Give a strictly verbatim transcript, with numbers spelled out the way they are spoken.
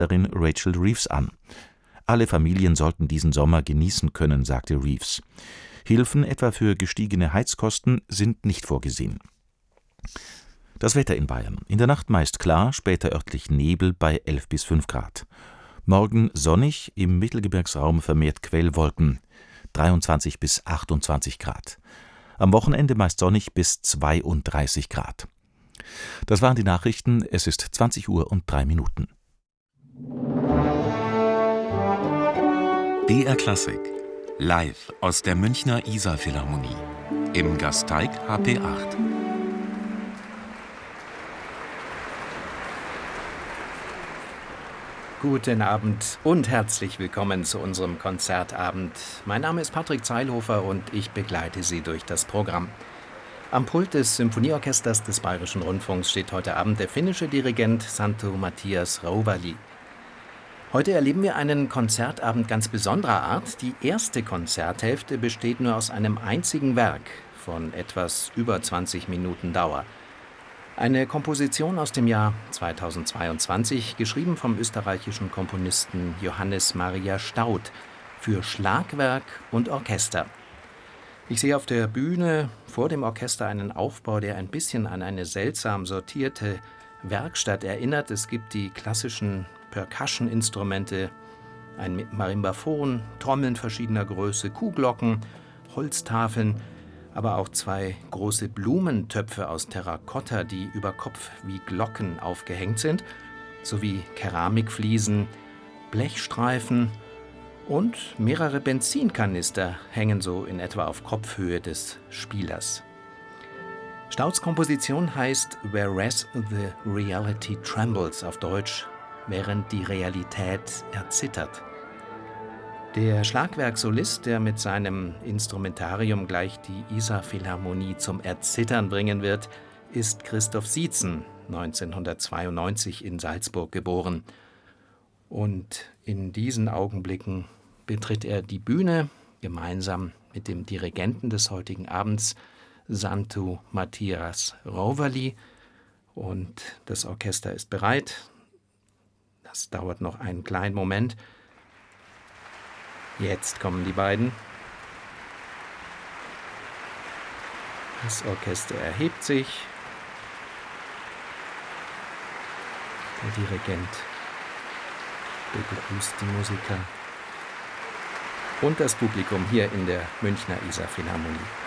Rachel Reeves an. Alle Familien sollten diesen Sommer genießen können, sagte Reeves. Hilfen etwa für gestiegene Heizkosten sind nicht vorgesehen. Das Wetter in Bayern. In der Nacht meist klar, später örtlich Nebel bei elf bis fünf Grad. Morgen sonnig, im Mittelgebirgsraum vermehrt Quellwolken, dreiundzwanzig bis achtundzwanzig Grad. Am Wochenende meist sonnig bis zweiunddreißig Grad. Das waren die Nachrichten, es ist zwanzig Uhr und drei Minuten. B R Klassik, live aus der Münchner Isar-Philharmonie, im Gasteig H P acht. Guten Abend und herzlich willkommen zu unserem Konzertabend. Mein Name ist Patrick Zeilhofer und ich begleite Sie durch das Programm. Am Pult des Symphonieorchesters des Bayerischen Rundfunks steht heute Abend der finnische Dirigent Santtu Matthias Rouvaly. Heute erleben wir einen Konzertabend ganz besonderer Art. Die erste Konzerthälfte besteht nur aus einem einzigen Werk von etwas über zwanzig Minuten Dauer. Eine Komposition aus dem Jahr zweitausendzweiundzwanzig, geschrieben vom österreichischen Komponisten Johannes Maria Staudt für Schlagwerk und Orchester. Ich sehe auf der Bühne vor dem Orchester einen Aufbau, der ein bisschen an eine seltsam sortierte Werkstatt erinnert. Es gibt die klassischen Percussion-Instrumente, ein Marimbaphon, Trommeln verschiedener Größe, Kuhglocken, Holztafeln, aber auch zwei große Blumentöpfe aus Terrakotta, die über Kopf wie Glocken aufgehängt sind, sowie Keramikfliesen, Blechstreifen und mehrere Benzinkanister hängen so in etwa auf Kopfhöhe des Spielers. Staudts Komposition heißt Whereas the Reality Trembles, auf Deutsch, während die Realität erzittert. Der Schlagwerksolist, der mit seinem Instrumentarium gleich die Isar-Philharmonie zum Erzittern bringen wird, ist Christoph Sietzen, neunzehnhundertzweiundneunzig in Salzburg geboren. Und in diesen Augenblicken betritt er die Bühne, gemeinsam mit dem Dirigenten des heutigen Abends, Santtu Matthias Rouvaly. Und das Orchester ist bereit. Das dauert noch einen kleinen Moment. Jetzt kommen die beiden. Das Orchester erhebt sich. Der Dirigent begrüßt die Musiker und das Publikum hier in der Münchner Isar-Philharmonie.